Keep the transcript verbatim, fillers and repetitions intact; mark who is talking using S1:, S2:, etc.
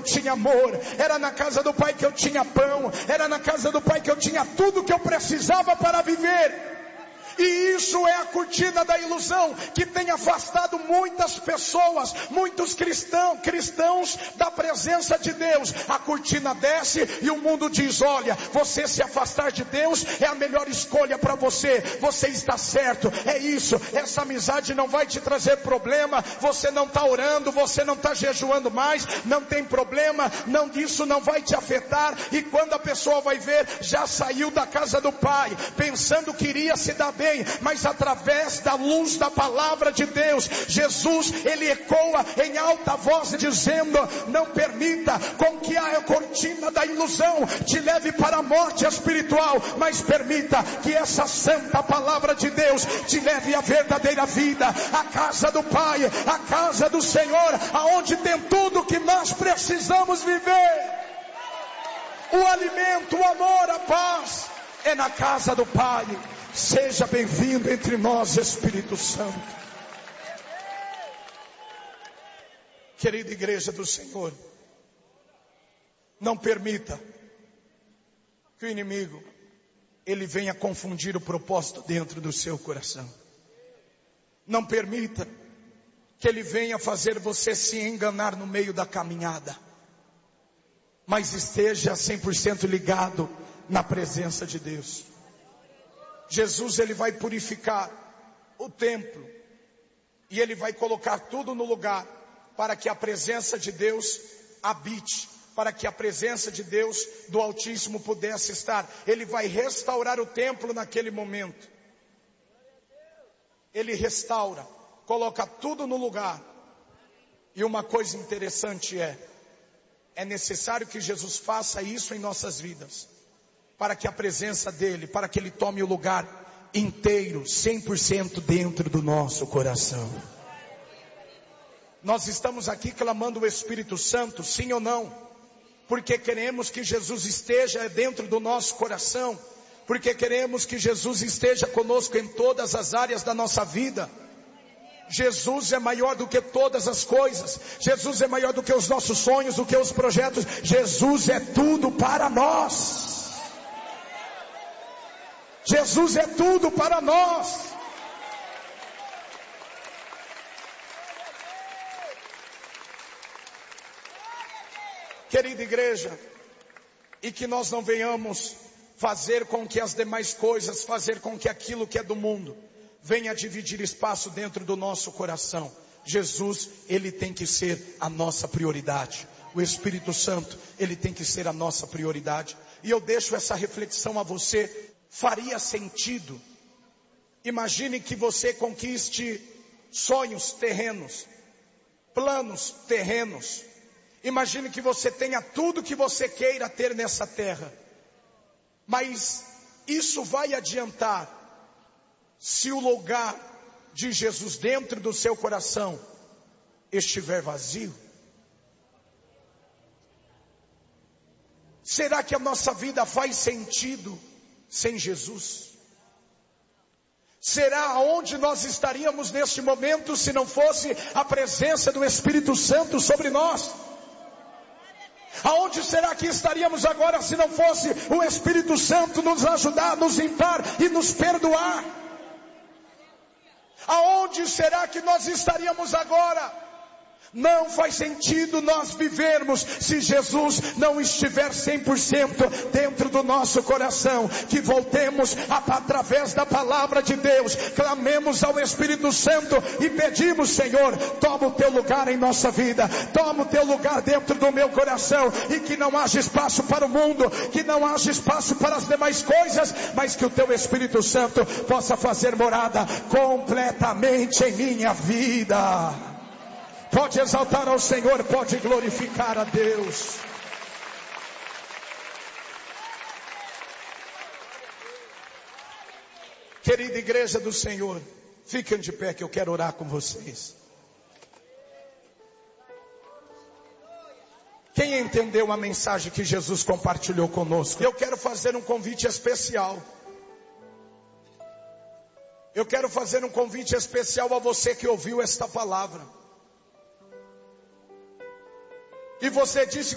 S1: tinha amor, era na casa do Pai que eu tinha pão, era na casa do Pai que eu tinha tudo que eu precisava para viver. E isso é a cortina da ilusão que tem afastado muitas pessoas, muitos cristãos, cristãos da presença de Deus. A cortina desce e o mundo diz: olha, você se afastar de Deus é a melhor escolha para você, você está certo, é isso, essa amizade não vai te trazer problema, você não está orando, você não está jejuando mais, não tem problema, não, isso não vai te afetar. E quando a pessoa vai ver, já saiu da casa do Pai, pensando que iria se dar bem, mas através da luz da palavra de Deus, Jesus, ele ecoa em alta voz dizendo: não permita com que a cortina da ilusão te leve para a morte espiritual, mas permita que essa santa palavra de Deus te leve à verdadeira vida, a casa do Pai, a casa do Senhor, aonde tem tudo que nós precisamos viver. O alimento, o amor, a paz é na casa do Pai. Seja bem-vindo entre nós, Espírito Santo. Querida igreja do Senhor, não permita que o inimigo ele venha confundir o propósito dentro do seu coração. Não permita que ele venha fazer você se enganar no meio da caminhada, mas esteja cem por cento ligado na presença de Deus. Jesus, ele vai purificar o templo e ele vai colocar tudo no lugar para que a presença de Deus habite, para que a presença de Deus do Altíssimo pudesse estar. Ele vai restaurar o templo naquele momento. Ele restaura, coloca tudo no lugar. E uma coisa interessante é, é necessário que Jesus faça isso em nossas vidas, para que a presença dele, para que ele tome o lugar inteiro, cem por cento dentro do nosso coração. Nós estamos aqui clamando o Espírito Santo, sim ou não? Porque queremos que Jesus esteja dentro do nosso coração, porque queremos que Jesus esteja conosco em todas as áreas da nossa vida. Jesus é maior do que todas as coisas, Jesus é maior do que os nossos sonhos, do que os projetos. Jesus é tudo para nós. Jesus é tudo para nós. Querida igreja, e que nós não venhamos fazer com que as demais coisas, fazer com que aquilo que é do mundo venha dividir espaço dentro do nosso coração. Jesus, ele tem que ser a nossa prioridade. O Espírito Santo, ele tem que ser a nossa prioridade. E eu deixo essa reflexão a você. Faria sentido, imagine que você conquiste sonhos terrenos, planos terrenos. Imagine que você tenha tudo que você queira ter nessa terra. Mas isso vai adiantar se o lugar de Jesus dentro do seu coração estiver vazio? Será que a nossa vida faz sentido sem Jesus? Será aonde nós estaríamos neste momento se não fosse a presença do Espírito Santo sobre nós? Aonde será que estaríamos agora se não fosse o Espírito Santo nos ajudar, nos limpar e nos perdoar? Aonde será que nós estaríamos agora? Não faz sentido nós vivermos se Jesus não estiver cem por cento dentro do nosso coração. Que voltemos a, através da palavra de Deus, clamemos ao Espírito Santo e pedimos: Senhor, toma o teu lugar em nossa vida, toma o teu lugar dentro do meu coração, e que não haja espaço para o mundo, que não haja espaço para as demais coisas, mas que o teu Espírito Santo possa fazer morada completamente em minha vida. Pode exaltar ao Senhor, pode glorificar a Deus. Querida igreja do Senhor, fiquem de pé que eu quero orar com vocês. Quem entendeu a mensagem que Jesus compartilhou conosco? Eu quero fazer um convite especial. Eu quero fazer um convite especial a você que ouviu esta palavra. E você disse: